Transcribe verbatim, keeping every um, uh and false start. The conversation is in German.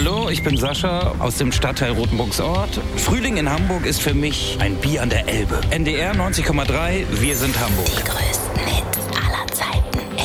Hallo, ich bin Sascha aus dem Stadtteil Rotenburgsort. Frühling in Hamburg ist für mich ein Bier an der Elbe. N D R neunzig Komma drei, wir sind Hamburg. Die größten Hits.